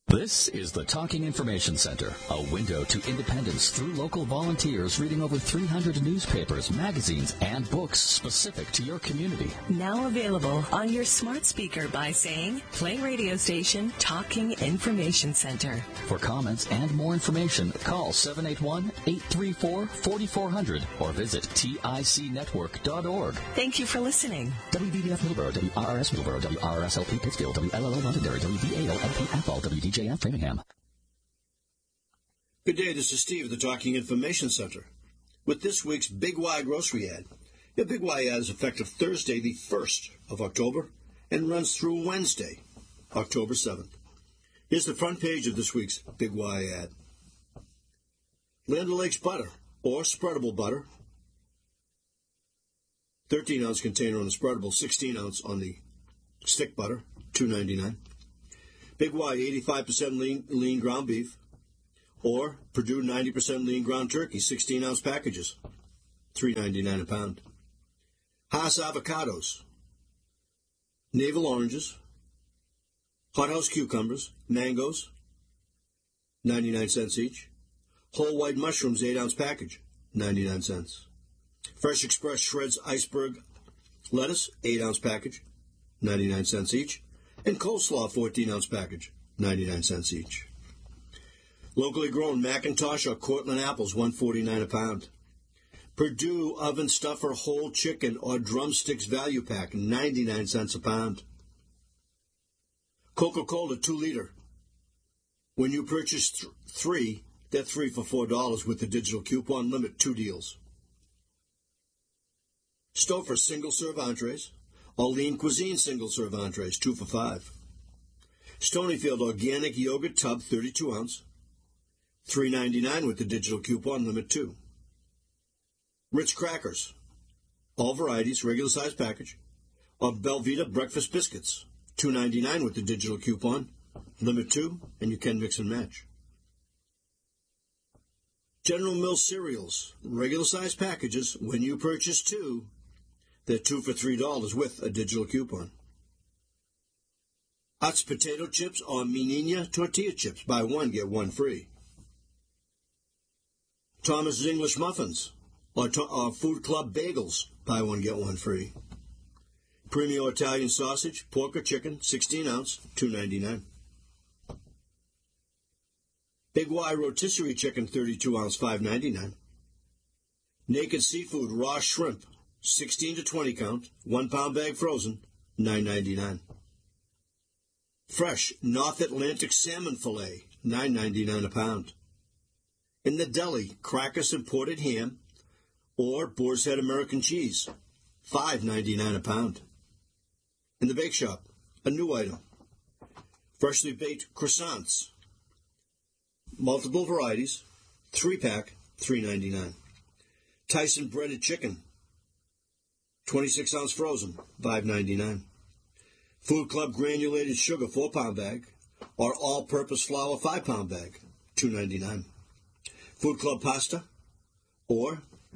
This is the Talking Information Center, a window to independence through local volunteers reading over 300 newspapers, magazines, and books specific to your community. Now available on your smart speaker by saying, play radio station Talking Information Center. For comments and more information, call 781-834-4400 or visit ticnetwork.org. Thank you for listening. WBDF Middleborough, WRRS Middleborough, WRRSLP Pittsfield, WLLO Londonderry, WBALLP Athol, WDJF Framingham. Good day, this is Steve of the Talking Information Center with this week's Big Y grocery ad. Your Big Y ad is effective Thursday, the 1st of October, and runs through Wednesday, October 7th. Here's the front page of this week's Big Y ad. Land O'Lakes butter, or spreadable butter, 13-ounce container on the spreadable, 16-ounce on the stick butter, $2.99. Big Y, 85% lean ground beef, or Purdue 90% lean ground turkey, 16-ounce packages, $3.99 a pound. Hass avocados, navel oranges, hothouse cucumbers, mangoes, 99 cents each. Whole white mushrooms, 8-ounce package, 99 cents. Fresh Express Shreds iceberg lettuce, 8-ounce package, 99 cents each. And coleslaw, 14-ounce package, 99 cents each. Locally grown Macintosh or Cortland apples, $1.49 a pound. Purdue oven stuffer whole chicken or drumsticks value pack, 99 cents a pound. Coca-Cola 2-liter. When you purchase three, they're 3 for $4 with the digital coupon limit, 2 deals. Stouffer single-serve entrees. All Lean Cuisine single-serve entrees, 2 for $5. Stonyfield organic yogurt tub, 32-ounce, $3.99 with the digital coupon, limit 2. Ritz crackers, all varieties, regular size package, or Belvita breakfast biscuits, $2.99 with the digital coupon, limit 2, and you can mix and match. General Mills cereals, regular size packages, when you purchase 2, they're 2 for $3 with a digital coupon. Utz potato chips or Menina tortilla chips. Buy one, get one free. Thomas's English muffins or Food Club bagels. Buy one, get one free. Premium Italian sausage, pork or chicken, 16-ounce, $2.99. Big Y rotisserie chicken, 32-ounce, $5.99. Naked seafood raw shrimp, 16 to 20 count, 1 pound bag frozen, $9.99. Fresh North Atlantic salmon fillet, $9.99 a pound. In the deli, Crackus imported ham or Boar's Head American cheese, $5.99 a pound. In the bake shop, a new item, freshly baked croissants, multiple varieties, 3-pack, $3.99. Tyson breaded chicken, 26-ounce frozen, $5.99. Food Club granulated sugar, 4-pound bag, or all-purpose flour, 5-pound bag, $2.99. Food Club pasta, or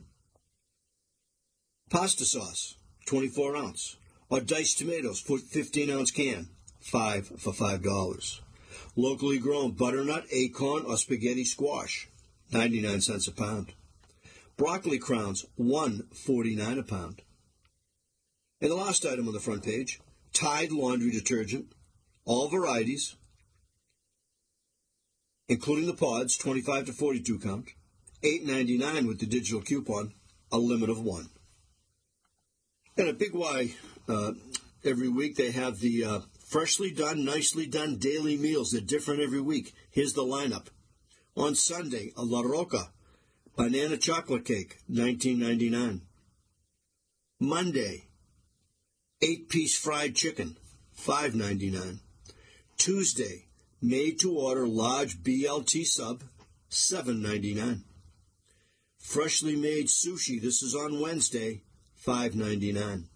pasta sauce, 24-ounce, or diced tomatoes, 15-ounce can, 5 for $5. Locally grown butternut, acorn, or spaghetti squash, 99 cents a pound. Broccoli crowns, $1.49 a pound. And the last item on the front page, Tide laundry detergent, all varieties, including the pods, 25 to 42 count, $8.99 with the digital coupon, a limit of 1. And at Big Y, every week they have the freshly done, nicely done daily meals. They're different every week. Here's the lineup. On Sunday, a La Roca banana chocolate cake, $19.99. Monday, 8-piece fried chicken, $5.99. Tuesday, made-to-order large BLT sub, $7.99. Freshly made sushi, this is on Wednesday, $5.99.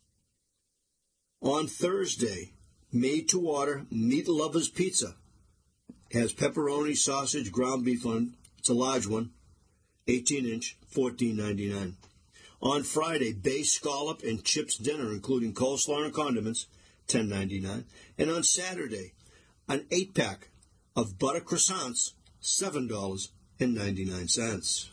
On Thursday, made-to-order meat lovers pizza. Has pepperoni, sausage, ground beef on, it's a large one, 18-inch, $14.99. On Friday, bay scallop and chips dinner, including coleslaw and condiments, $10.99. And on Saturday, an 8-pack of butter croissants, $7.99.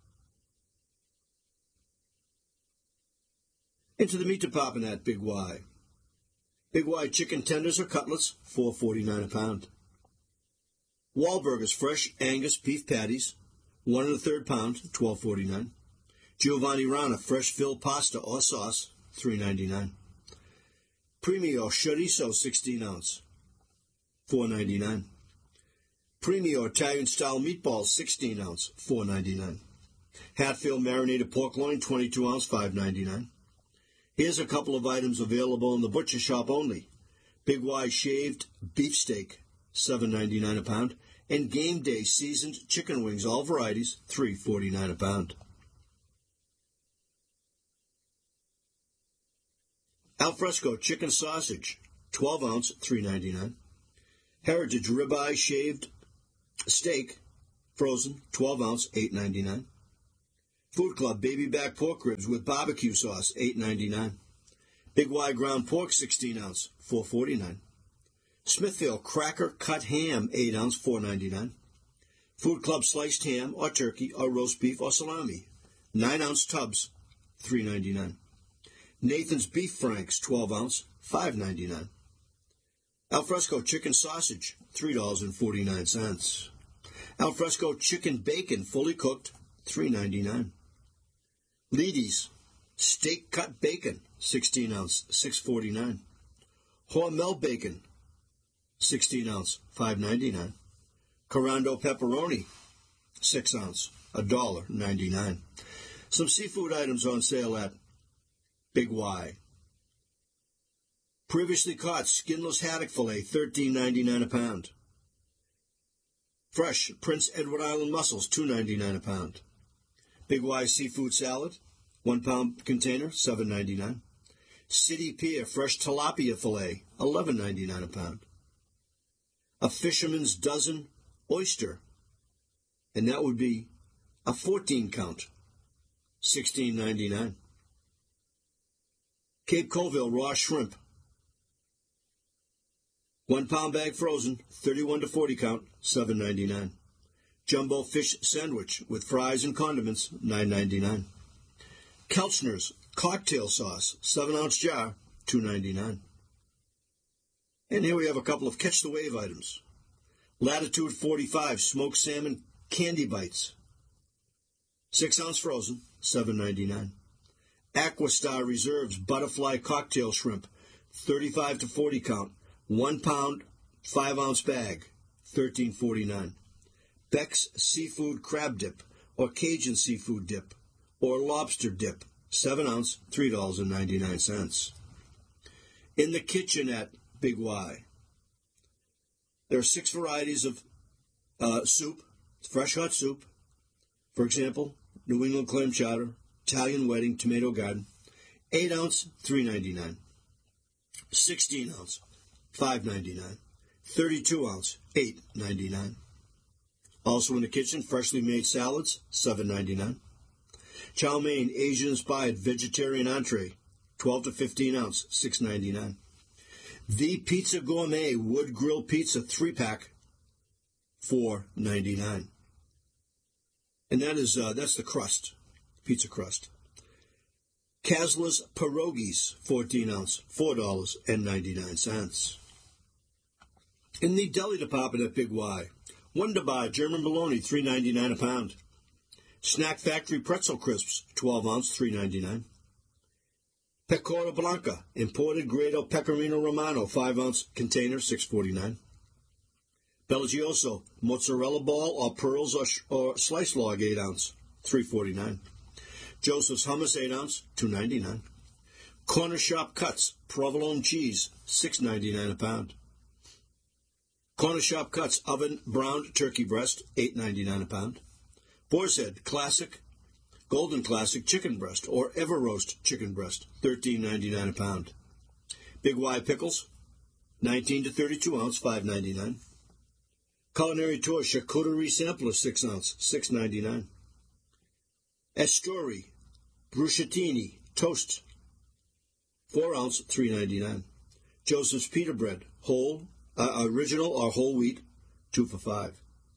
Into the meat department at Big Y. Big Y chicken tenders or cutlets, $4.49 a pound. Wahlburgers fresh Angus beef patties, 1 1/3 pound, $12.49. Giovanni Rana fresh filled pasta or sauce, $3.99. Premio chorizo 16 ounce, $4.99. Premio Italian style meatballs 16 ounce, $4.99. Hatfield marinated pork loin 22 ounce, $5.99. Here's a couple of items available in the butcher shop only. Big Y shaved beefsteak, $7.99 a pound, and Game Day seasoned chicken wings, all varieties, $3.49 a pound. Alfresco chicken sausage, 12 ounce, $3.99. Heritage ribeye shaved steak, frozen, 12 ounce, $8.99. Food Club baby back pork ribs with barbecue sauce, $8.99. Big Y ground pork, 16 ounce, $4.49. Smithfield cracker cut ham, 8 ounce, $4.99. Food Club sliced ham or turkey or roast beef or salami, 9 ounce tubs, $3.99. Nathan's beef franks, 12 ounce, $5.99. Alfresco chicken sausage, $3.49. Alfresco chicken bacon fully cooked, $3.99. Leedy's steak cut bacon, 16 ounce, $6.49. Hormel bacon, 16 ounce, $5.99. Corando pepperoni, 6 ounce, $1.99. Some seafood items on sale at Big Y. Previously caught skinless haddock fillet, $13.99 a pound. Fresh Prince Edward Island mussels, $2.99 a pound. Big Y seafood salad, 1 pound container, $7.99. City Pier fresh tilapia fillet, $11.99 a pound. A fisherman's dozen oyster, and that would be a 14 count, $16.99. Cape Colville raw shrimp, 1 pound bag frozen, 31 to 40 count, $7.99. Jumbo fish sandwich with fries and condiments, $9.99. Kelchner's cocktail sauce, 7 ounce jar, $2.99. And here we have a couple of catch the wave items. Latitude 45 smoked salmon candy bites, 6 ounce frozen, $7.99. Aquastar Reserves butterfly cocktail shrimp, 35 to 40 count, 1 pound, 5 ounce bag, $13.49. Beck's Seafood Crab Dip, or Cajun Seafood Dip, or Lobster Dip, 7 ounce, $3.99. In the kitchen at Big Y, there are 6 varieties of soup, fresh hot soup. For example, New England clam chowder, Italian wedding, tomato garden, 8 ounce, $3.99. 16 ounce, $5.99. 32 ounce, $8.99. Also in the kitchen, freshly made salads, $7.99. Chow mein Asian-inspired vegetarian entree, 12 to 15 ounce, $6.99. The Pizza Gourmet wood grill pizza 3-pack, $4.99. And that's the crust, pizza crust. Kasler's pierogies, 14 ounce, $4.99. In the deli department at Big Y, Wunderbar German bologna, $3.99 a pound. Snack Factory pretzel crisps, 12 ounce, $3.99. Pecora Blanca imported Grado Pecorino Romano, 5 ounce container, $6.49. Belgioso mozzarella ball or pearls or slice log, 8 ounce, $3.49. Joseph's hummus, 8 ounce, $2.99. Corner Shop Cuts provolone cheese, $6.99 a pound. Corner Shop Cuts oven browned turkey breast, $8.99 a pound. Boar's Head Classic, Golden Classic chicken breast or Ever Roast chicken breast, $13.99 a pound. Big Y pickles, 19 to 32 ounce, $5.99. Culinary Tour charcuterie sampler, 6 ounce, $6.99. Estori bruschettini toast, 4 ounce, $3.99. Joseph's pita bread, whole, original or whole wheat, 2 for $5.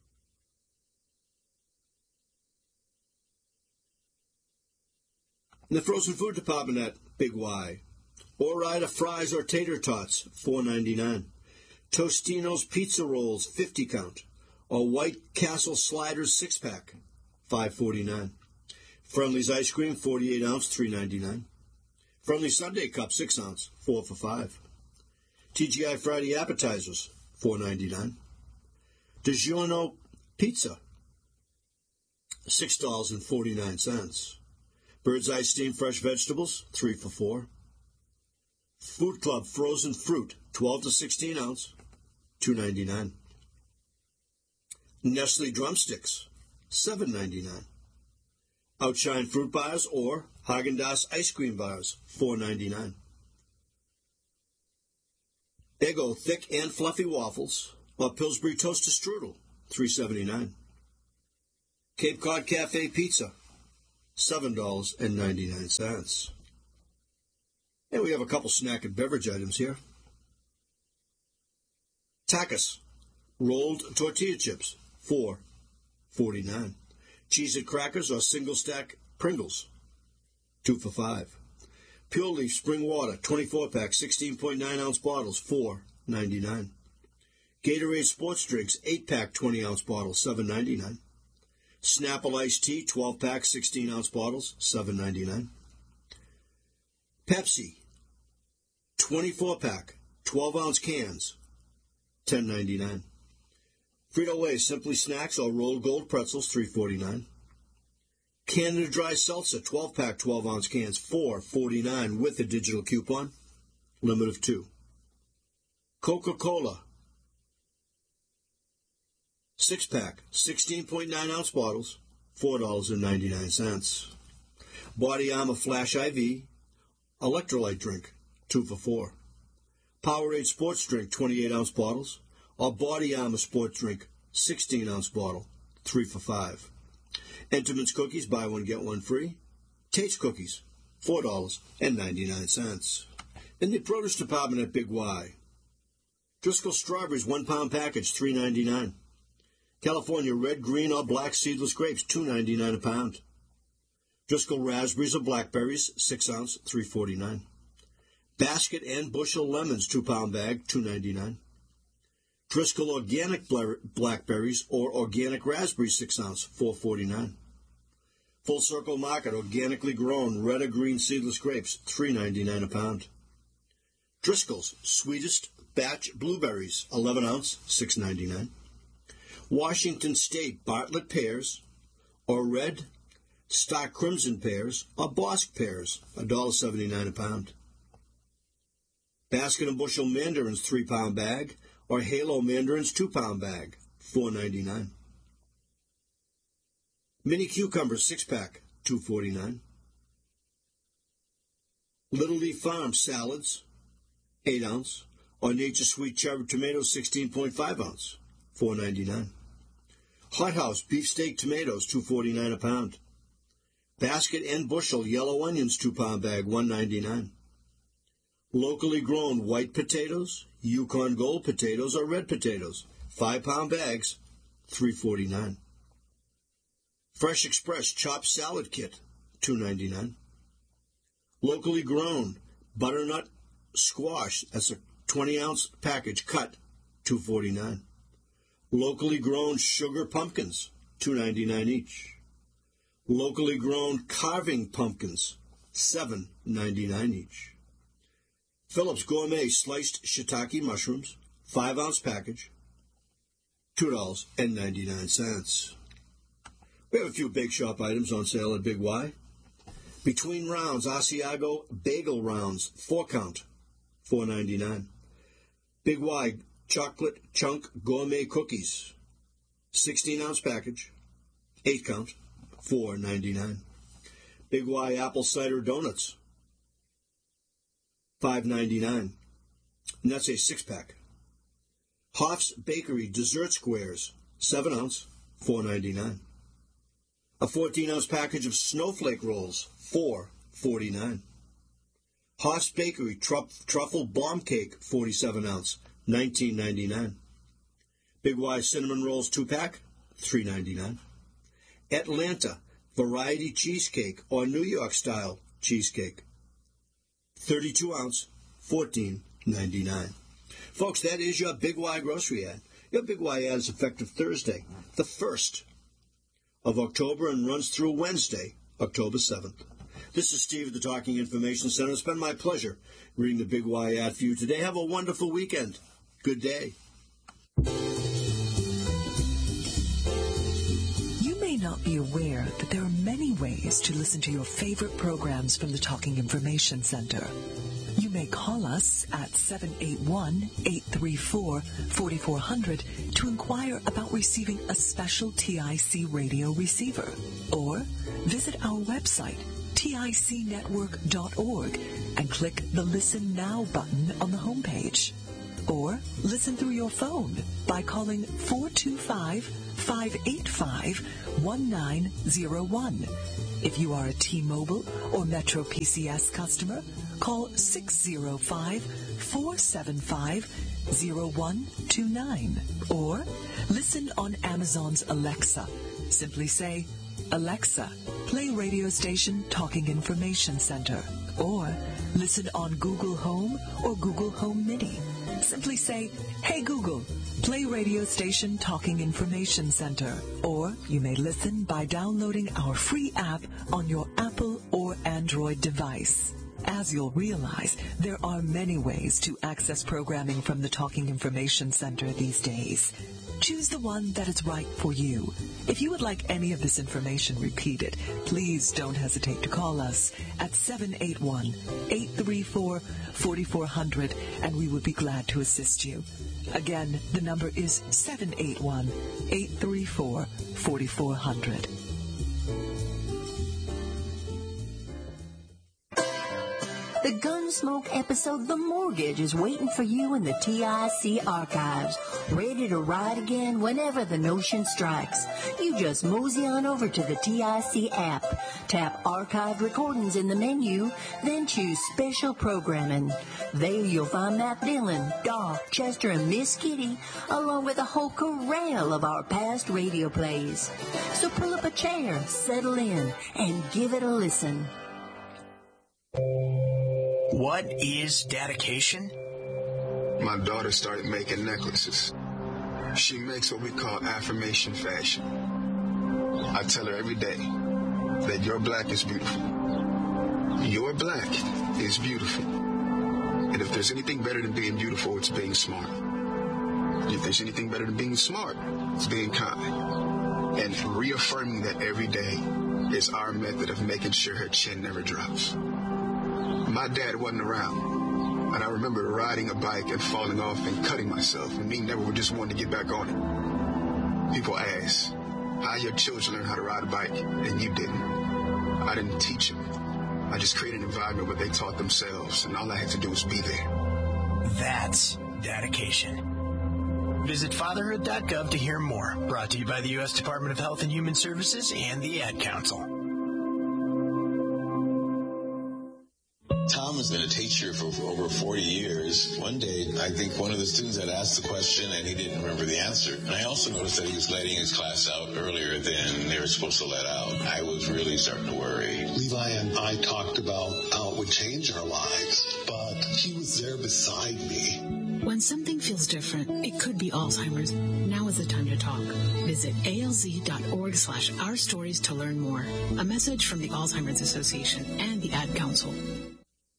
In the frozen food department at Big Y, Ore-Ida fries or tater tots, $4.99. Tostino's pizza rolls, 50 count, or White Castle sliders 6-pack, $5.49. Friendly's ice cream, 48 ounce, $3.99. Friendly Sundae cup, 6 ounce, 4 for $5. TGI Friday appetizers, $4.99. DiGiorno pizza, $6.49. Bird's Eye steamed fresh vegetables, 3 for $4. Food Club frozen fruit, 12 to 16 ounce, $2.99. Nestle drumsticks, $7.99. Outshine fruit bars or Haagen-Dazs ice cream bars, $4.99. Eggo thick and fluffy waffles or Pillsbury toaster strudel, $3.79. Cape Cod Cafe pizza, $7.99. And we have a couple snack and beverage items here. Tacos, rolled tortilla chips, $4.49. Cheez-It crackers or single stack Pringles, 2 for $5. Pure Leaf spring water, 24-pack, 16.9 ounce bottles, $4.99. Gatorade sports drinks, 8-pack, 20 ounce bottles, $7.99. Snapple iced tea, 12-pack, 16 ounce bottles, $7.99. Pepsi, 24-pack, 12 ounce cans, $10.99. Frito-Lay Simply Snacks or rolled gold pretzels, $3.49. Canada Dry Seltzer, 12-pack, 12 ounce cans, $4.49 with a digital coupon, limit of 2. Coca-Cola, 6-pack, 16.9 ounce bottles, $4.99. Body Armor Flash IV, electrolyte drink, 2 for $4. Powerade sports drink, 28 ounce bottles, or Body Armor sports drink, 16 ounce bottle, 3 for $5. Entenmann's cookies, buy one get one free. Tate's cookies, $4.99. In the produce department at Big Y, Driscoll strawberries, 1 pound package, $3.99. California red, green, or black seedless grapes, $2.99 a pound. Driscoll raspberries or blackberries, 6 ounce, $3.49. Basket and bushel lemons, 2 pound bag, $2.99. Driscoll organic blackberries or organic raspberries, 6 ounce, $4.49. Full Circle Market organically grown red or green seedless grapes, $3.99 a pound. Driscoll's sweetest batch blueberries, 11 ounce, $6.99. Washington State Bartlett pears or red Star Crimson pears or Bosque pears, $1.79 a pound. Basket and bushel mandarins, 3 pound bag, or Halo mandarins, 2 pound bag, $4.99. Mini cucumbers, 6-pack, $2.49. Little Leaf Farm salads, 8 ounce, or Nature's Sweet cherry tomatoes, 16.5 ounce, $4.99. Hot House beefsteak tomatoes, $2.49 a pound. Basket and bushel yellow onions, 2 pound bag, $1.99. Locally grown white potatoes, Yukon Gold potatoes, or red potatoes, 5 pound bags, $3.49. Fresh Express chopped salad kit, $2.99. Locally grown butternut squash, that's a 20 ounce package cut, $2.49. Locally grown sugar pumpkins, $2.99 each. Locally grown carving pumpkins, $7.99 each. Phillips Gourmet sliced shiitake mushrooms, 5 ounce package, $2.99. We have a few bake shop items on sale at Big Y. Between rounds, Asiago bagel rounds, 4 count, $4.99. Big Y chocolate chunk gourmet cookies, 16 ounce package, 8 count, $4.99. Big Y apple cider donuts, $5.99, and that's a 6-pack. Hoff's Bakery dessert squares, 7 ounce, $4.99. A 14 ounce package of snowflake rolls, $4.49. Hoff's Bakery truffle bomb cake, 47 ounce, $19.99. Big Y cinnamon rolls 2-pack, $3.99. Atlanta variety cheesecake or New York style cheesecake, 32 ounce, $14.99. Folks, that is your Big Y grocery ad. Your Big Y ad is effective Thursday, the 1st of October, and runs through Wednesday, October 7th. This is Steve at the Talking Information Center. It's been my pleasure reading the Big Y ad for you today. Have a wonderful weekend. Good day. You may not be aware that there are many ways to listen to your favorite programs from the Talking Information Center. You may call us at 781-834-4400 to inquire about receiving a special TIC radio receiver, or visit our website, ticnetwork.org, and click the Listen Now button on the homepage. Or listen through your phone by calling 425-585-1901. If you are a T-Mobile or Metro PCS customer, call 605-475-0129. Or listen on Amazon's Alexa. Simply say, Alexa, play radio station Talking Information Center. Or listen on Google Home or Google Home Mini. Simply say, Hey Google, play radio station Talking Information Center. Or you may listen by downloading our free app on your Apple or Android device. As you'll realize, there are many ways to access programming from the Talking Information Center these days. Choose the one that is right for you. If you would like any of this information repeated, please don't hesitate to call us at 781-834-4400, and we would be glad to assist you. Again, the number is 781-834-4400. The Gunsmoke episode, The Mortgage, is waiting for you in the TIC archives, ready to ride again whenever the notion strikes. You just mosey on over to the TIC app, tap Archived Recordings in the menu, then choose Special Programming. There you'll find Matt Dillon, Doc, Chester, and Miss Kitty, along with a whole corral of our past radio plays. So pull up a chair, settle in, and give it a listen. What is dedication? My daughter started making necklaces. She makes what we call affirmation fashion. I tell her every day that your black is beautiful. Your black is beautiful. And if there's anything better than being beautiful, it's being smart. If there's anything better than being smart, it's being kind. And reaffirming that every day is our method of making sure her chin never drops. My dad wasn't around, and I remember riding a bike and falling off and cutting myself, and me never just wanted to get back on it. People ask, how your children learn how to ride a bike, and you didn't? I didn't teach them. I just created an environment where they taught themselves, and all I had to do was be there. That's dedication. Visit fatherhood.gov to hear more. Brought to you by the U.S. Department of Health and Human Services and the Ad Council. Tom has been a teacher for over 40 years. One day, I think one of the students had asked the question and he didn't remember the answer. And I also noticed that he was letting his class out earlier than they were supposed to let out. I was really starting to worry. Levi and I talked about how it would change our lives, but he was there beside me. When something feels different, it could be Alzheimer's. Now is the time to talk. Visit alz.org/ourstories to learn more. A message from the Alzheimer's Association and the Ad Council.